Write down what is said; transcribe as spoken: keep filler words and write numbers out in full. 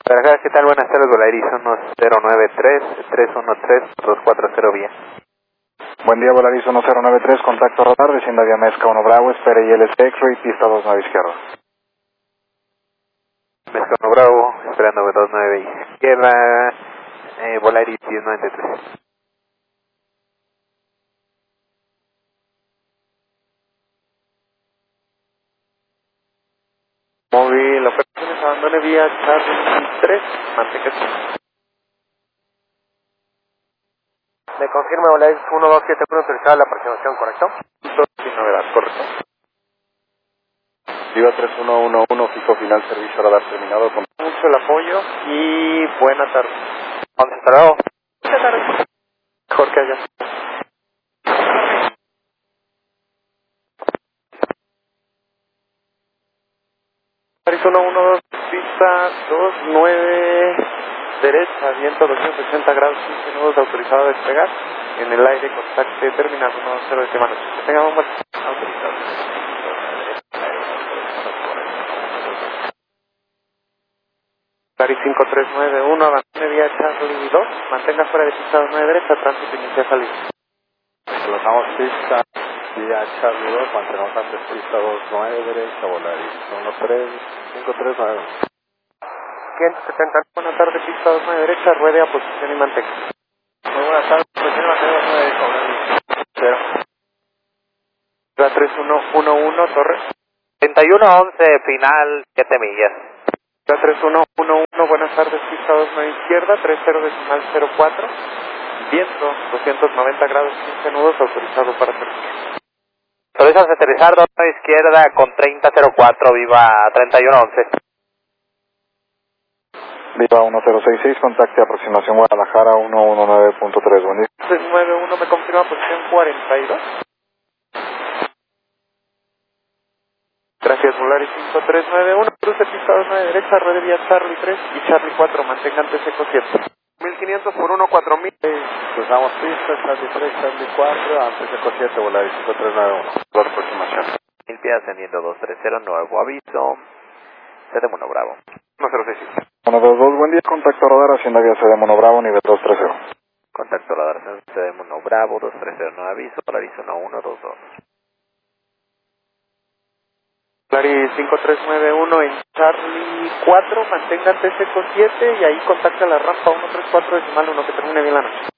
Para ¿qué tal? Buenas tardes, Volaris uno cero nueve tres, tres uno tres, dos cuatro cero vía. Buen día, Volaris uno cero nueve tres, contacto radar, descienda vía Mezca uno Bravo, espere I L S X-Ray, pista dos nueve izquierda. Mezca uno Bravo, esperando dos nueve izquierda, eh, Volaris diez noventa y tres. Móvil, operaciones, abandone vía Charlie tres, mantenga. Me confirma Volaris uno dos siete uno, autorizada la aproximación, ¿correcto? Sin novedad, correcto. Viva tres uno uno uno, fijo final, servicio radar terminado. Con Mucho el apoyo y buena tarde. Hasta luego. Buenas tardes. Jorge allá. Volaris uno uno dos, pista dos nueve, derecha, viento doscientos ochenta grados, quince nudos, autorizado a despegar. En el aire, contacte terminal uno cero de semana. Que tengamos más autorizado. Volaris cinco tres nueve uno, abandone vía Charlie dos, mantenga fuera de pista dos nueve derecha, tránsito inicia salida. Colocamos pista vía Charlie dos, mantenemos antes pista dos nueve derecha, Volaris uno tres cinco tres nueve. quinientos setenta, buenas tardes, pista dos nueve derecha, ruede a posición y mantenga. Muy buenas tardes, posición y mantenga dos nueve derecha, Volaris cero. La tres uno uno uno, torre. treinta y uno once, final, siete millas. La tres uno uno uno, buenas tardes, pista dos nueve izquierda, tres cero decimal cero cuatro, viento doscientos noventa grados, quince nudos, autorizado para terminar. Autorizas aterrizar dos nueve izquierda con treinta cero cuatro, viva treinta y uno once. Viva uno cero seis seis, contacte aproximación Guadalajara uno uno nueve punto tres, buen día. tres nueve uno me confirma posición cuarenta y dos. Gracias, Volaris cinco tres nueve uno, cruce pista dos nueve derecha, ruede vía Charlie tres y Charlie cuatro, mantenga ante seco siete. mil quinientos por uno, cuatro mil. Cruzamos pista, Charlie tres, Charlie cuatro, antes Eco siete, Volaris cinco tres nueve uno. Por aproximación. Mil pies ascendiendo dos tres cero, nuevo aviso. C D Mono Bravo. uno cero seis seis. uno dos dos, buen día, contacto radar, hacienda vía C D Mono Bravo, nivel dos tres cero. Contacto radar C D Mono Bravo, dos tres cero, nuevo aviso, Volaris uno uno dos dos. Volaris cinco tres nueve uno en Charlie cuatro, mantenga ante seco siete y ahí contacta la rampa uno tres cuatro decimal uno, que termine bien la noche.